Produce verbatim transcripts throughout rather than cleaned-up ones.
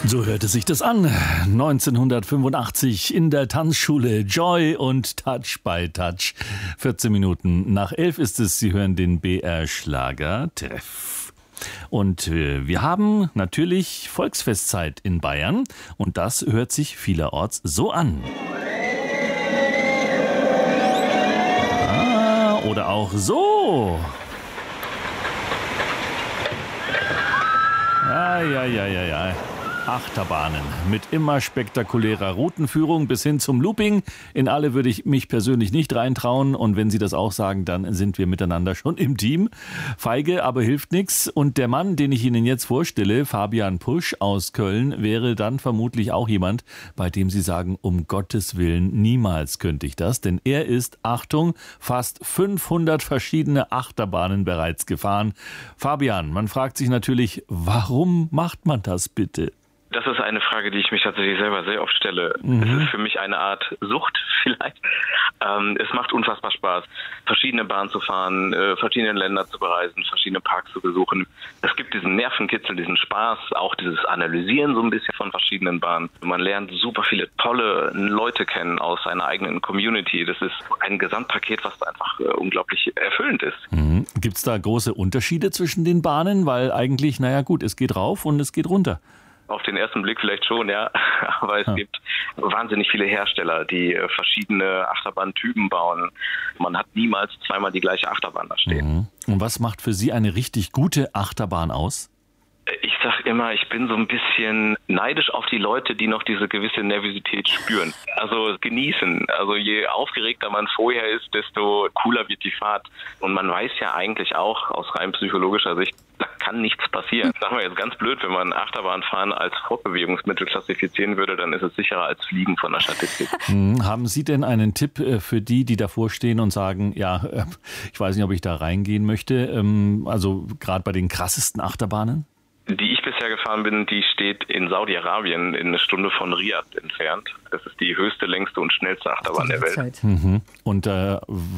So hörte sich das an. neunzehnhundertfünfundachtzig in der Tanzschule Joy und Touch by Touch. vierzehn Minuten nach elf ist es. Sie hören den B R Schlager Treff. Und wir haben natürlich Volksfestzeit in Bayern. Und das hört sich vielerorts so an. Ah, oder auch so. Ja, ja, ja, ja, ja. Achterbahnen mit immer spektakulärer Routenführung bis hin zum Looping. In alle würde ich mich persönlich nicht reintrauen. Und wenn Sie das auch sagen, dann sind wir miteinander schon im Team. Feige, aber hilft nichts. Und der Mann, den ich Ihnen jetzt vorstelle, Fabian Pusch aus Köln, wäre dann vermutlich auch jemand, bei dem Sie sagen, um Gottes Willen, niemals könnte ich das. Denn er ist, Achtung, fast fünfhundert verschiedene Achterbahnen bereits gefahren. Fabian, man fragt sich natürlich, warum macht man das bitte? Das ist eine Frage, die ich mich tatsächlich selber sehr oft stelle. Mhm. Es ist für mich eine Art Sucht vielleicht. Ähm, es macht unfassbar Spaß, verschiedene Bahnen zu fahren, äh, verschiedene Länder zu bereisen, verschiedene Parks zu besuchen. Es gibt diesen Nervenkitzel, diesen Spaß, auch dieses Analysieren so ein bisschen von verschiedenen Bahnen. Man lernt super viele tolle Leute kennen aus seiner eigenen Community. Das ist ein Gesamtpaket, was einfach äh, unglaublich erfüllend ist. Mhm. Gibt es da große Unterschiede zwischen den Bahnen? Weil eigentlich, naja gut, es geht rauf und es geht runter. Auf den ersten Blick vielleicht schon, ja. Aber es ja. gibt wahnsinnig viele Hersteller, die verschiedene Achterbahntypen bauen. Man hat niemals zweimal die gleiche Achterbahn da stehen. Mhm. Und was macht für Sie eine richtig gute Achterbahn aus? Ich sag immer, ich bin so ein bisschen neidisch auf die Leute, die noch diese gewisse Nervosität spüren. Also genießen. Also je aufgeregter man vorher ist, desto cooler wird die Fahrt. Und man weiß ja eigentlich auch aus rein psychologischer Sicht, da kann nichts passieren. Sagen wir jetzt ganz blöd, wenn man Achterbahnfahren als Fortbewegungsmittel klassifizieren würde, dann ist es sicherer als Fliegen von der Statistik. Hm, haben Sie denn einen Tipp für die, die davor stehen und sagen, ja, ich weiß nicht, ob ich da reingehen möchte, also gerade bei den krassesten Achterbahnen? Die ich bisher gefahren bin, die steht in Saudi-Arabien, in eine Stunde von Riyadh entfernt. Das ist die höchste, längste und schnellste Achterbahn der Welt. Mhm. Und äh,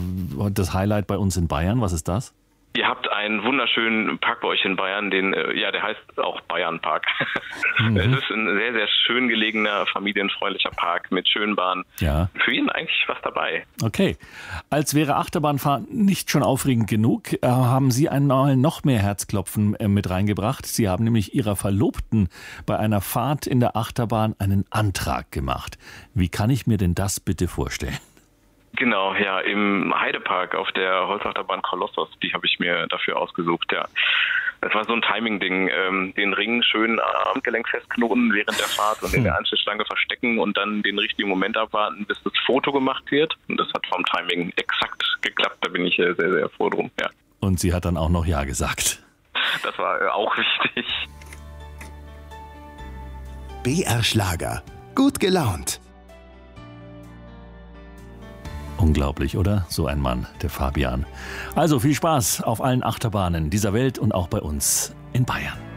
das Highlight bei uns in Bayern, was ist das? Ihr habt einen wunderschönen Park bei euch in Bayern, den, ja, der heißt auch Bayernpark. Mhm. Es ist ein sehr, sehr schön gelegener, familienfreundlicher Park mit schönen Bahnen. Ja. Für jeden eigentlich was dabei. Okay. Als wäre Achterbahnfahren nicht schon aufregend genug, äh, haben Sie einmal noch mehr Herzklopfen äh, mit reingebracht. Sie haben nämlich Ihrer Verlobten bei einer Fahrt in der Achterbahn einen Antrag gemacht. Wie kann ich mir denn das bitte vorstellen? Genau, ja, im Heidepark auf der Holzachterbahn Kolossos, die habe ich mir dafür ausgesucht, ja. Das war so ein Timing-Ding, ähm, den Ring schön am Handgelenk festknoten während der Fahrt und in der Anschlussschlange verstecken und dann den richtigen Moment abwarten, bis das Foto gemacht wird. Und das hat vom Timing exakt geklappt, da bin ich sehr, sehr froh drum, ja. Und sie hat dann auch noch Ja gesagt. Das war äh, auch wichtig. B R Schlager. Gut gelaunt. Unglaublich, oder? So ein Mann, der Fabian. Also viel Spaß auf allen Achterbahnen dieser Welt und auch bei uns in Bayern.